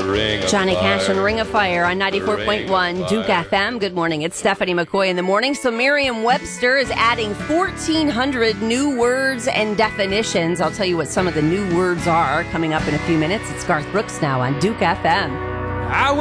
Ring of Johnny Cash and Fire. Ring of Fire on 94.1 Duke FM. Good morning. It's Stephanie McCoy in the morning. So Merriam-Webster is adding 1,400 new words and definitions. I'll tell you what some of the new words are coming up in a few minutes. It's Garth Brooks now on Duke FM.